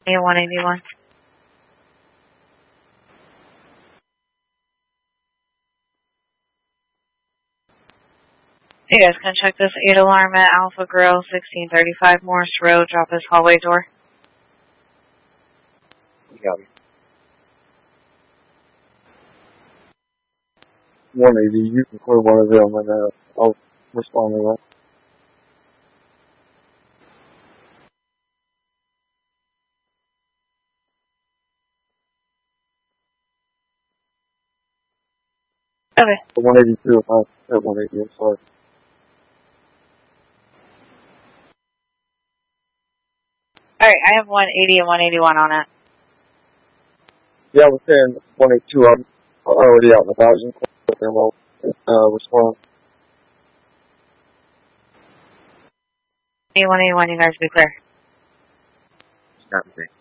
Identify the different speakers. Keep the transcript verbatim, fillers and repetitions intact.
Speaker 1: one eighty-one. You guys can check this eight alarm at Alpha Grill, sixteen thirty-five Morse Road. Drop his hallway door.
Speaker 2: You got me. one eighty, you can clear one of them and uh, I'll respond to that.
Speaker 1: Okay.
Speaker 2: one eighty-two, I'm at one eighty, I'm sorry.
Speaker 1: Alright, I have one eighty and one eighty-one on it.
Speaker 2: Yeah, I was saying one eighty-two, I'm already out and about. You can clear them, I'll uh, respond.
Speaker 1: one eighty-one, you guys be clear.
Speaker 2: Got me.